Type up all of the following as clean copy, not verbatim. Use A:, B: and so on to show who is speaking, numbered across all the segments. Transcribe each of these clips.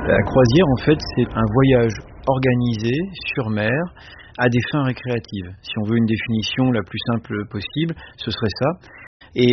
A: La croisière, en fait, c'est un voyage organisé sur mer à des fins récréatives. Si on veut une définition la plus simple possible, ce serait ça. Et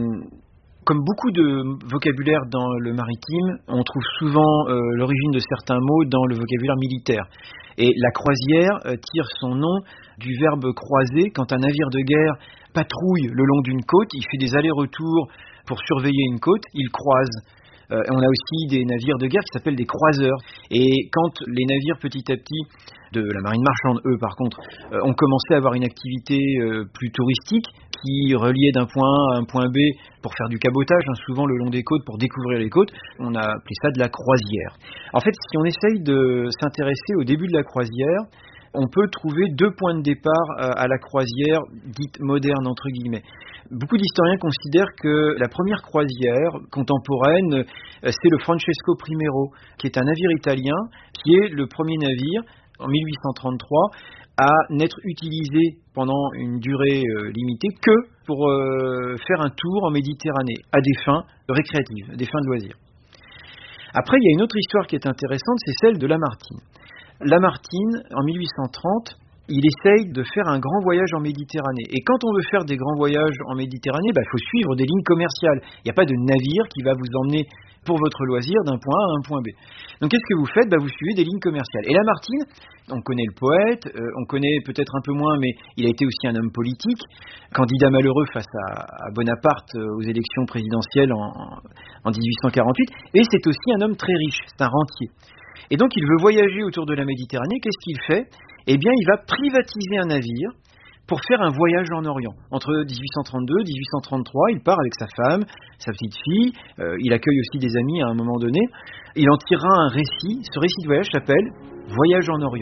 A: comme beaucoup de vocabulaire dans le maritime, on trouve souvent l'origine de certains mots dans le vocabulaire militaire. Et la croisière tire son nom du verbe croiser. Quand un navire de guerre patrouille le long d'une côte, il fait des allers-retours pour surveiller une côte, il croise. On a aussi des navires de guerre qui s'appellent des croiseurs. Et quand les navires petit à petit de la marine marchande, eux par contre, ont commencé à avoir une activité plus touristique qui reliait d'un point A à un point B pour faire du cabotage, souvent le long des côtes pour découvrir les côtes, on a appelé ça de la croisière. En fait, si on essaye de s'intéresser au début de la croisière, on peut trouver deux points de départ à la croisière dite moderne entre guillemets. Beaucoup d'historiens considèrent que la première croisière contemporaine, c'est le Francesco Primero, qui est un navire italien, qui est le premier navire, en 1833, à n'être utilisé pendant une durée limitée que pour faire un tour en Méditerranée, à des fins récréatives, des fins de loisirs. Après, il y a une autre histoire qui est intéressante, c'est celle de Lamartine. Lamartine, en 1830, il essaye de faire un grand voyage en Méditerranée. Et quand on veut faire des grands voyages en Méditerranée, il faut suivre des lignes commerciales. Il n'y a pas de navire qui va vous emmener pour votre loisir d'un point A à un point B. Donc qu'est-ce que vous faites ? Vous suivez des lignes commerciales. Et Lamartine, on connaît le poète, on connaît peut-être un peu moins, mais il a été aussi un homme politique, candidat malheureux face à Bonaparte aux élections présidentielles en 1848. Et c'est aussi un homme très riche, c'est un rentier. Et donc il veut voyager autour de la Méditerranée. Qu'est-ce qu'il fait ? Eh bien, il va privatiser un navire pour faire un voyage en Orient. Entre 1832 et 1833, il part avec sa femme, sa petite fille, il accueille aussi des amis à un moment donné. Il en tirera un récit. Ce récit de voyage s'appelle « Voyage en Orient ».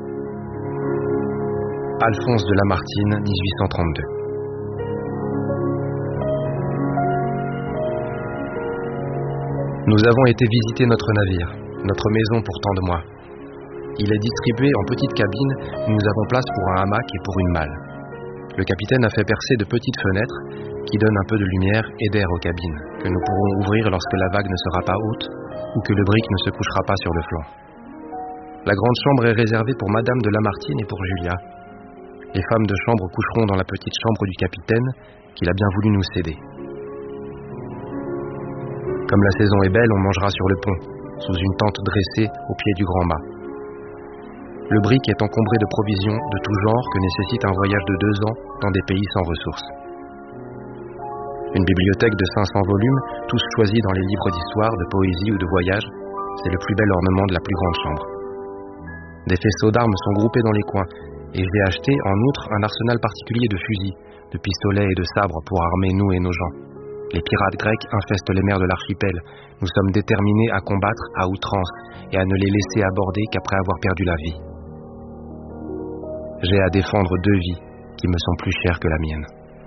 B: Alphonse de Lamartine, 1832. Nous avons été visiter notre navire, notre maison pour tant de mois. Il est distribué en petites cabines où nous avons place pour un hamac et pour une malle. Le capitaine a fait percer de petites fenêtres qui donnent un peu de lumière et d'air aux cabines, que nous pourrons ouvrir lorsque la vague ne sera pas haute ou que le brick ne se couchera pas sur le flanc. La grande chambre est réservée pour Madame de Lamartine et pour Julia. Les femmes de chambre coucheront dans la petite chambre du capitaine qu'il a bien voulu nous céder. Comme la saison est belle, on mangera sur le pont, sous une tente dressée au pied du grand mât. Le brick est encombré de provisions de tout genre que nécessite un voyage de 2 ans dans des pays sans ressources. Une bibliothèque de 500 volumes, tous choisis dans les livres d'histoire, de poésie ou de voyage, c'est le plus bel ornement de la plus grande chambre. Des faisceaux d'armes sont groupés dans les coins, et j'ai acheté en outre un arsenal particulier de fusils, de pistolets et de sabres pour armer nous et nos gens. Les pirates grecs infestent les mers de l'archipel. Nous sommes déterminés à combattre à outrance et à ne les laisser aborder qu'après avoir perdu la vie. J'ai à défendre 2 vies qui me sont plus chères que la mienne.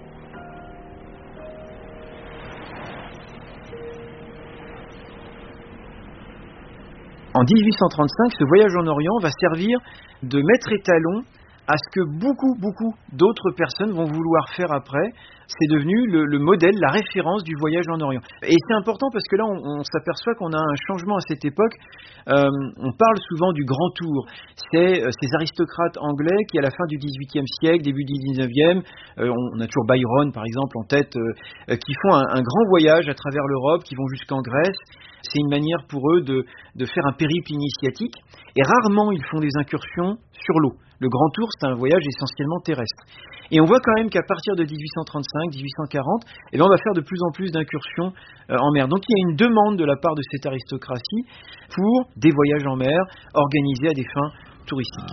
A: En 1835, ce voyage en Orient va servir de maître étalon à ce que beaucoup d'autres personnes vont vouloir faire après. C'est devenu le modèle, la référence du voyage en Orient. Et c'est important parce que là, on s'aperçoit qu'on a un changement à cette époque. On parle souvent du Grand Tour. C'est ces aristocrates anglais qui, à la fin du XVIIIe siècle, début du XIXe, on a toujours Byron, par exemple, en tête, qui font un grand voyage à travers l'Europe, qui vont jusqu'en Grèce. C'est une manière pour eux de faire un périple initiatique. Et rarement, ils font des incursions sur l'eau. Le Grand Tour, c'est un voyage essentiellement terrestre. Et on voit quand même qu'à partir de 1835, 1840, on va faire de plus en plus d'incursions en mer. Donc il y a une demande de la part de cette aristocratie pour des voyages en mer organisés à des fins touristiques.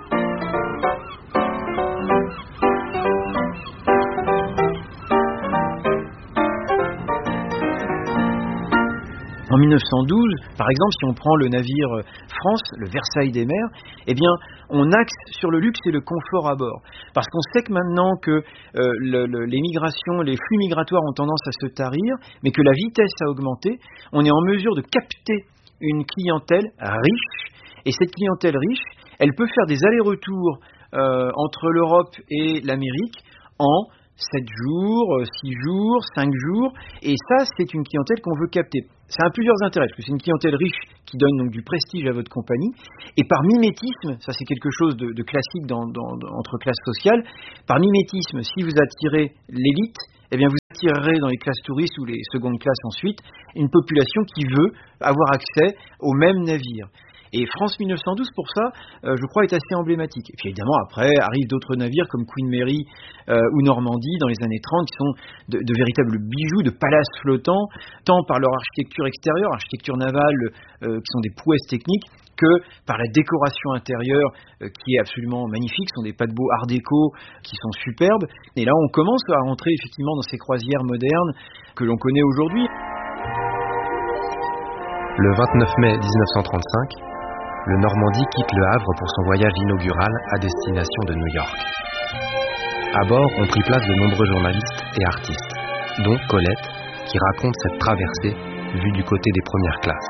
A: En 1912, par exemple, si on prend le navire France, le Versailles des mers, on axe sur le luxe et le confort à bord. Parce qu'on sait que maintenant que les migrations, les flux migratoires ont tendance à se tarir, mais que la vitesse a augmenté, on est en mesure de capter une clientèle riche. Et cette clientèle riche, elle peut faire des allers-retours entre l'Europe et l'Amérique en 7 jours, 6 jours, 5 jours, et ça, c'est une clientèle qu'on veut capter. Ça a plusieurs intérêts, parce que c'est une clientèle riche qui donne donc du prestige à votre compagnie, et par mimétisme, ça c'est quelque chose de classique entre classes sociales, par mimétisme, si vous attirez l'élite, eh bien vous attirerez dans les classes touristes ou les secondes classes ensuite, une population qui veut avoir accès aux mêmes navires. Et France 1912, pour ça, je crois, est assez emblématique. Et puis évidemment, après, arrivent d'autres navires comme Queen Mary ou Normandie dans les années 30, qui sont de véritables bijoux, de palaces flottants, tant par leur architecture extérieure, architecture navale, qui sont des prouesses techniques, que par la décoration intérieure, qui est absolument magnifique. Ce sont des paquebots art déco qui sont superbes. Et là, on commence à rentrer effectivement dans ces croisières modernes que l'on connaît aujourd'hui.
B: Le 29 mai 1935, le Normandie quitte le Havre pour son voyage inaugural à destination de New York. À bord ont pris place de nombreux journalistes et artistes, dont Colette, qui raconte cette traversée vue du côté des premières classes.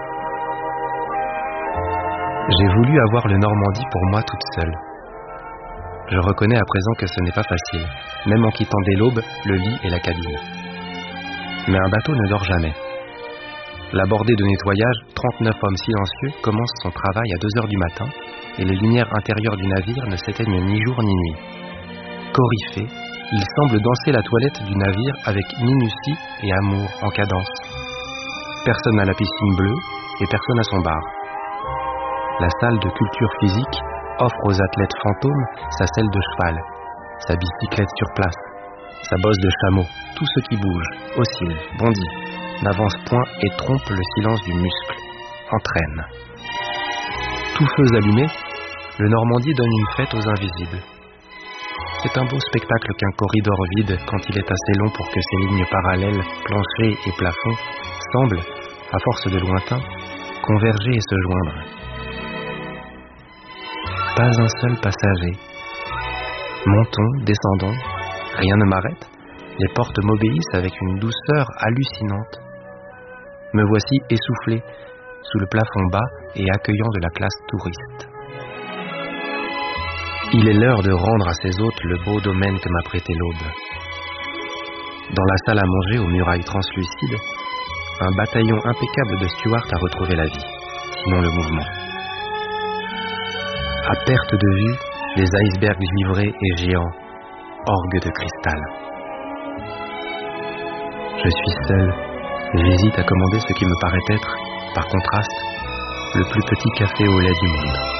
B: J'ai voulu avoir le Normandie pour moi toute seule. Je reconnais à présent que ce n'est pas facile, même en quittant dès l'aube le lit et la cabine. Mais un bateau ne dort jamais. La bordée de nettoyage, 39 hommes silencieux, commence son travail à 2h du matin et les lumières intérieures du navire ne s'éteignent ni jour ni nuit. Coryphée, il semble danser la toilette du navire avec minutie et amour en cadence. Personne à la piscine bleue et personne à son bar. La salle de culture physique offre aux athlètes fantômes sa selle de cheval, sa bicyclette sur place, sa bosse de chameau, tout ce qui bouge, oscille, bondit, n'avance point et trompe le silence du muscle, entraîne. Tout feux allumés, le Normandie donne une fête aux invisibles. C'est un beau spectacle qu'un corridor vide, quand il est assez long pour que ses lignes parallèles, plancher et plafond, semblent, à force de lointain, converger et se joindre. Pas un seul passager. Montons, descendons, rien ne m'arrête. Les portes m'obéissent avec une douceur hallucinante. Me voici essoufflé sous le plafond bas et accueillant de la classe touriste. Il est l'heure de rendre à ses hôtes le beau domaine que m'a prêté l'aube. Dans la salle à manger aux murailles translucides, un bataillon impeccable de stewards a retrouvé la vie, sinon le mouvement. À perte de vue, les icebergs givrés et géants, orgues de cristal. Je suis seul, j'hésite à commander ce qui me paraît être, par contraste, le plus petit café au lait du monde.